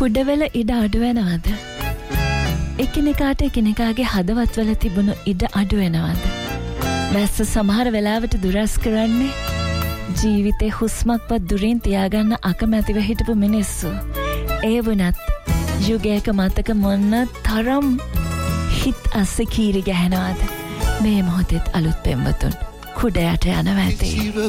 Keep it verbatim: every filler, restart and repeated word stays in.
කුඩවල ඉඩ අඩු වෙනවද? එකිනෙකාට එකිනෙකාගේ හදවත්වල තිබුණු ඉඩ අඩු වෙනවද? වැස්ස සමහර වෙලාවට දුරස් කරන්නේ ජීවිතේ හුස්මක්වත් දුරින් තියාගන්න අකමැතිව හිටපු මිනිස්සු. ඒ වුණත් යුගයක මතක මොන්න තරම් හිත් අස්සේ කීරි ගැහෙනවද? මේ මොහොතෙත් අලුත් පෙම්වතුන් කුඩයට යනවා ඇති.